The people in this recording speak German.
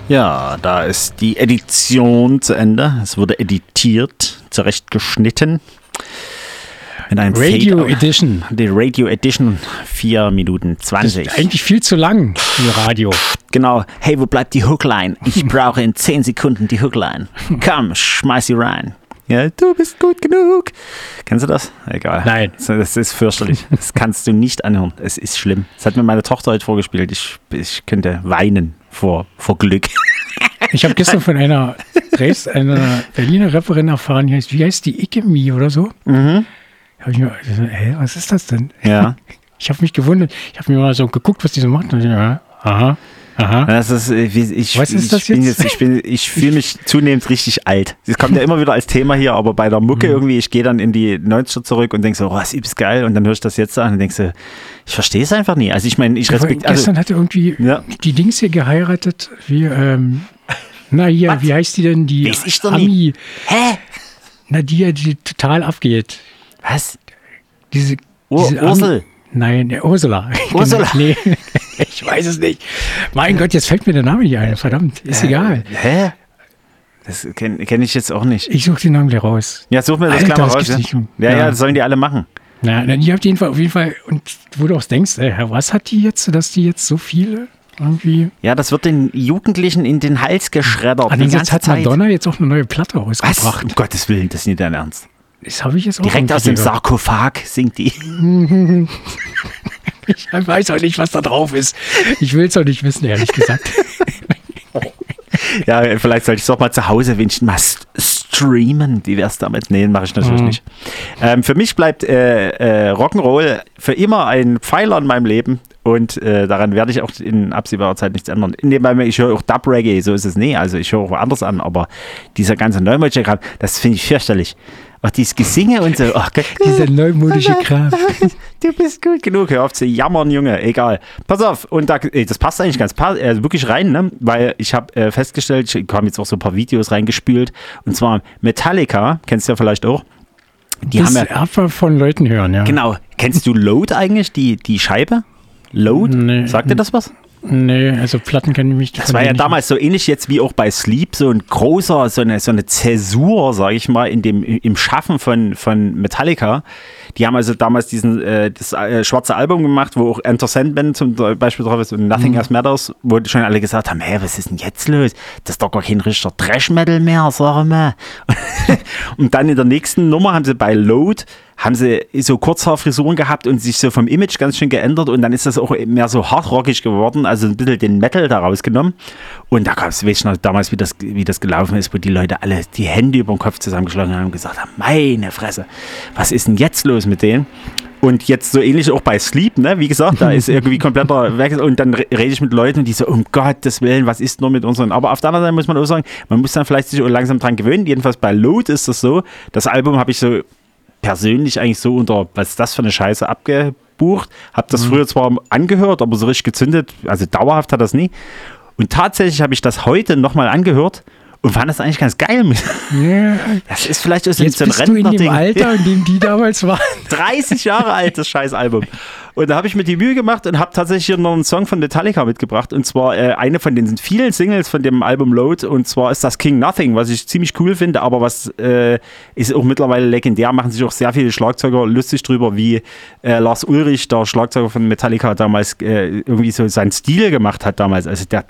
Ja, da ist die Edition zu Ende. Es wurde editiert, zurechtgeschnitten. Mit einem Radio Edition. Die Radio Edition, 4 Minuten 20. Das ist eigentlich viel zu lang für Radio. Genau. Hey, wo bleibt die Hookline? Ich brauche in 10 Sekunden die Hookline. Komm, schmeiß sie rein. Ja, du bist gut genug. Kennst du das? Egal. Nein. Das ist fürchterlich. Das kannst du nicht anhören. Es ist schlimm. Das hat mir meine Tochter heute vorgespielt. Ich könnte weinen vor Glück. Ich habe gestern von einer Berliner Rapperin erfahren, wie heißt die Ikemi oder so? Mhm. Da habe ich mir gedacht, was ist das denn? Ja. Ich habe mich gewundert. Ich habe mir mal so geguckt, was die so macht. Und ich, aha. Das ist, was ist das jetzt? Ich fühle mich zunehmend richtig alt. Das kommt ja immer wieder als Thema hier, aber bei der Mucke irgendwie, ich gehe dann in die 90er zurück und denke so, das ist übelst geil. Und dann höre ich das jetzt an und denke so, ich verstehe es einfach nie. Also ich meine, ich respektiere. Gestern hat er irgendwie die Dings hier geheiratet, wie heißt die denn? Die weiß ich doch Ami. Nie. Hä? Na, die total abgeht. Was? Diese Ursel. Nein, Ursula. Ursula? Nee, ich weiß es nicht. Mein Gott, jetzt fällt mir der Name nicht ein. Verdammt, ist egal. Hä? Das kenn ich jetzt auch nicht. Ich suche den Namen gleich raus. Ja, such mir das klar mal raus. Ja, das sollen die alle machen. Ja, die habt auf jeden Fall, und wo du auch denkst, was hat die jetzt, dass die jetzt so viele irgendwie... Ja, das wird den Jugendlichen in den Hals geschreddert. Jetzt hat Madonna jetzt auch eine neue Platte rausgebracht. Was? Um Gottes Willen, das ist nicht dein Ernst. Das habe ich jetzt auch direkt aus dem Sarkophag singt die. Ich weiß auch nicht, was da drauf ist. Ich will es auch nicht wissen, ehrlich gesagt. Ja, vielleicht sollte ich es doch mal zu Hause wenigstens mal streamen. Wie wär's damit? Nee, mache ich natürlich nicht. Für mich bleibt Rock'n'Roll für immer ein Pfeiler in meinem Leben. Und daran werde ich auch in absehbarer Zeit nichts ändern. Nebenbei, ich höre auch Dub-Reggae, so ist es nie. Also ich höre auch woanders an, aber dieser ganze neumodische Kram, das finde ich fürchterlich. Auch dieses Gesinge und so. Dieser neumodische Kram. Du bist gut genug, hör auf zu jammern, Junge. Egal. Pass auf, und das passt eigentlich wirklich rein, ne? Weil ich habe festgestellt, ich habe jetzt auch so ein paar Videos reingespült. Und zwar Metallica, kennst du ja vielleicht auch. Die haben ja von Leuten hören, ja. Genau. Kennst du Load eigentlich, die Scheibe? Load? Nee. Sagt dir das was? Nee, also Platten kenne ich mich nicht. Das war ja damals so ähnlich jetzt wie auch bei Sleep, so ein großer, so eine Zäsur, sage ich mal, im Schaffen von Metallica. Die haben also damals das schwarze Album gemacht, wo auch Enter Sandman zum Beispiel drauf ist und Nothing Else Matters, wo schon alle gesagt haben, was ist denn jetzt los? Das ist doch gar kein richtiger Trash-Metal mehr, sag mal. Und dann in der nächsten Nummer haben sie bei Load so Kurzhaarfrisuren gehabt und sich so vom Image ganz schön geändert und dann ist das auch mehr so hardrockig geworden, also ein bisschen den Metal da rausgenommen. Und da gab es, weiß ich noch damals, wie das gelaufen ist, wo die Leute alle die Hände über den Kopf zusammengeschlagen haben und gesagt haben, meine Fresse, was ist denn jetzt los mit denen? Und jetzt so ähnlich auch bei Sleep, ne? Wie gesagt, da ist irgendwie kompletter Wechsel und dann rede ich mit Leuten, die so, um Gottes Willen, was ist nur mit unseren? Aber auf der anderen Seite muss man auch sagen, man muss dann vielleicht sich auch langsam dran gewöhnen. Jedenfalls bei Load ist das so, das Album habe ich so persönlich eigentlich so unter, was ist das für eine Scheiße, abgebucht. Hab das früher zwar angehört, aber so richtig gezündet, also dauerhaft hat das nie. Und tatsächlich habe ich das heute nochmal angehört und fand das eigentlich ganz geil. Yeah. Das ist vielleicht so ein Rentner-Ding. In dem Alter, in dem die damals waren. 30 Jahre alt, das Scheißalbum. Und da habe ich mir die Mühe gemacht und habe tatsächlich hier noch einen Song von Metallica mitgebracht. Und zwar eine von den vielen Singles von dem Album Load. Und zwar ist das King Nothing, was ich ziemlich cool finde, aber was ist auch mittlerweile legendär. Machen sich auch sehr viele Schlagzeuger lustig drüber, wie Lars Ulrich, der Schlagzeuger von Metallica, damals irgendwie so seinen Stil gemacht hat damals. Also der